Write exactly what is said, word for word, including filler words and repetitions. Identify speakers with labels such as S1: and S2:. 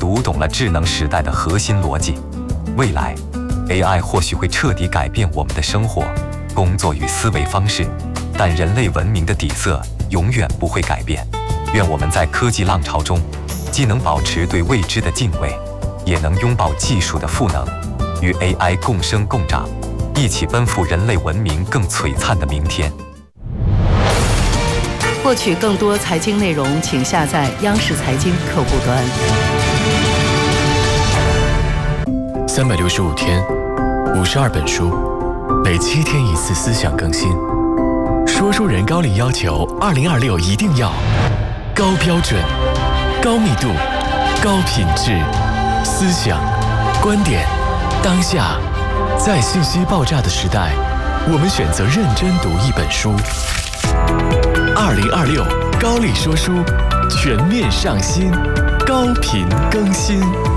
S1: 读懂了智能时代的核心逻辑。未来 A I 或许会彻底改变我们的生活、工作与思维方式，但人类文明的底色永远不会改变。愿我们在科技浪潮中，既能保持对未知的敬畏，也能拥抱技术的赋能，与 A I 共生共长，一起奔赴人类文明更璀璨的明天。
S2: 获取更多财经内容，请下载央视财经客户端。
S3: 三百六十五天，五十二本书，每七天一次思想更新。说书人高瓴要求，二零二六一定要高标准、高密度、高品质，思想、观点，当下，在信息爆炸的时代，我们选择认真读一本书。二零二六高瓴说书全面上新，高频更新。